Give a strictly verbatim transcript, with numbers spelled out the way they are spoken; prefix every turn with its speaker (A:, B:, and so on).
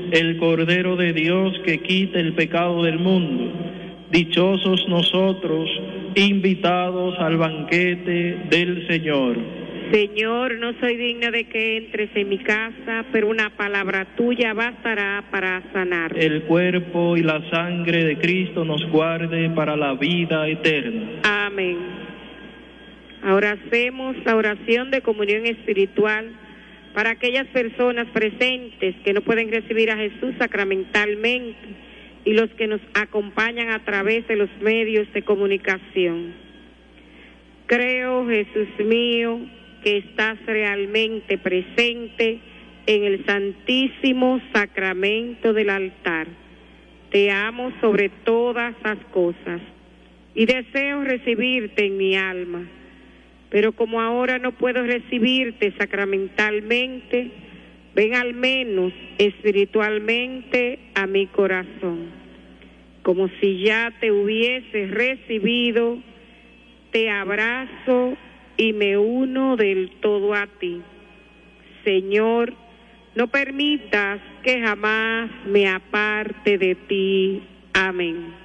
A: el Cordero de Dios que quita el pecado del mundo. Dichosos nosotros, invitados al banquete del Señor.
B: Señor, no soy digna de que entres en mi casa, pero una palabra tuya bastará para sanar.
A: El cuerpo y la sangre de Cristo nos guarde para la vida eterna.
B: Amén. Ahora hacemos la oración de comunión espiritual para aquellas personas presentes que no pueden recibir a Jesús sacramentalmente y los que nos acompañan a través de los medios de comunicación. Creo, Jesús mío, que estás realmente presente en el santísimo sacramento del altar. Te amo sobre todas las cosas y deseo recibirte en mi alma, pero como ahora no puedo recibirte sacramentalmente, ven al menos espiritualmente a mi corazón. Como si ya te hubiese recibido, te abrazo y me uno del todo a ti. Señor, no permitas que jamás me aparte de ti. Amén.